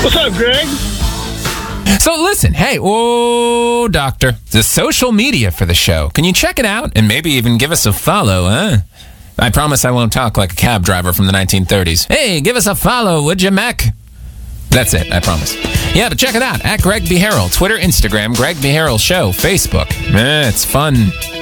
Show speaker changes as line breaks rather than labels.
What's up, Greg?
So listen, hey, doctor, the social media for the show. Can you check it out and maybe even give us a follow, huh? I promise I won't talk like a cab driver from the 1930s. Hey, give us a follow, would you, Mac? That's it, I promise. Yeah, but check it out, at Greg B. Harrell, Twitter, Instagram, Greg B. Harrell Show, Facebook. It's fun.